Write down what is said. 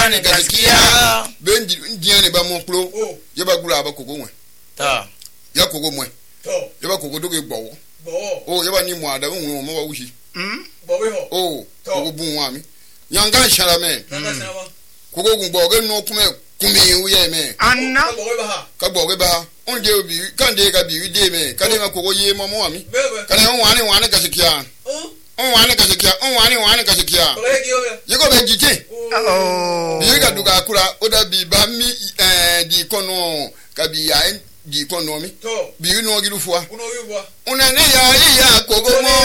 ne gaskiya ben diane ba mo klo ye ba gura ba kogo nwe ta ya kogo mwe to ye ba kogo doge gbo bo ye ba ni mo ada nwu mo ba wushi bo we ho kogo bu nwa mi nyanga shara me kogo gun gbo ge no kuma kumi uye me anna bo we ba ha ka gbo ge ba on de obi kan de ka bi de me ka de ma kogo ye mo mo mi ka ne on wani gaskiya on wani gaskiya ye ko be jije bi ga duga kura oda bi ba mi di kono ka bi ya di kono mi to bi no girufuwa uno yuwa una ne ya kogo mo